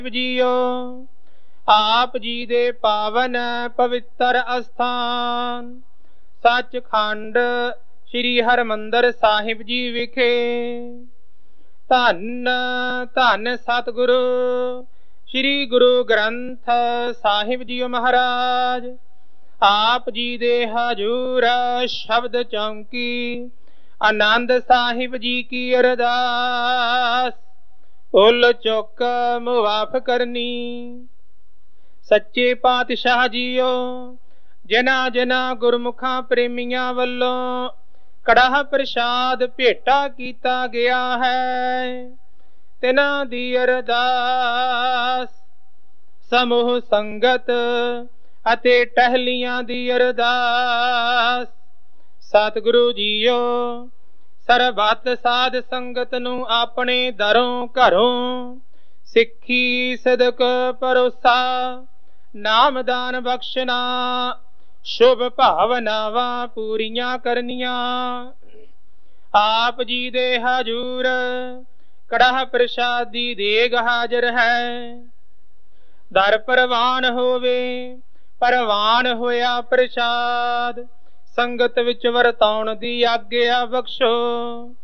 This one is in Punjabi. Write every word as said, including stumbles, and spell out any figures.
ਜੀਓ ਆਪ ਜੀ ਦੇ ਪਾਵਨ ਪਵਿੱਤਰ ਅਸਥਾਨ ਸੱਚਖੰਡ ਸ੍ਰੀ ਹਰਿਮੰਦਰ ਸਾਹਿਬ ਜੀ ਵਿਖੇ ਧੰਨ ਧੰਨ ਸਤਿਗੁਰੂ ਸ੍ਰੀ ਗੁਰੂ ਗ੍ਰੰਥ ਸਾਹਿਬ ਜੀ ਮਹਾਰਾਜ ਆਪ ਜੀ ਦੇ ਹਜੂਰ ਸ਼ਬਦ ਚੌਂਕੀ ਆਨੰਦ ਸਾਹਿਬ ਜੀ ਕੀ ਅਰਦਾਸ ਭੁੱਲ ਚੁੱਕ ਮੁਆਫ ਕਰਨੀ। ਸੱਚੇ ਪਾਤਸ਼ਾਹ ਜੀਓ ਜਿਨ੍ਹਾਂ ਜਿਨ੍ਹਾਂ ਗੁਰਮੁਖਾਂ ਪ੍ਰੇਮੀਆਂ ਵੱਲੋਂ ਕੜਾਹ ਪ੍ਰਸ਼ਾਦ ਭੇਟਾ ਕੀਤਾ ਗਿਆ ਹੈ ਤਿਨਾਂ ਦੀ ਅਰਦਾਸ ਸਮੂਹ ਸੰਗਤ ਅਤੇ ਟਹਿਲੀਆਂ ਦੀ ਅਰਦਾਸ ਸਤਿਗੁਰੂ ਜੀਓ ਸਰਬੱਤ ਸਾਧ ਸੰਗਤ ਨੂੰ ਆਪਣੇ ਦਰੋਂ ਘਰੋਂ ਸਿੱਖੀ ਸਦਕ ਭਰੋਸਾ ਨਾਮਦਾਨ ਬਖਸ਼ਣਾ ਸ਼ੁਭ ਭਾਵਨਾਵਾਂ ਪੂਰੀਆਂ ਕਰਨੀਆਂ। ਆਪ ਜੀ ਦੇ ਹਜੂਰ ਕੜਾਹ ਪ੍ਰਸ਼ਾਦੀ ਦੇਗ ਹਾਜ਼ਰ ਹੈ। ਦਰ ਪ੍ਰਵਾਨ ਹੋਵੇ ਪ੍ਰਵਾਨ ਹੋਇਆ ਪ੍ਰਸ਼ਾਦ ਸੰਗਤ ਵਿੱਚ ਵਰਤਾਉਣ ਦੀ ਆਗਿਆ ਬਖਸ਼ੋ।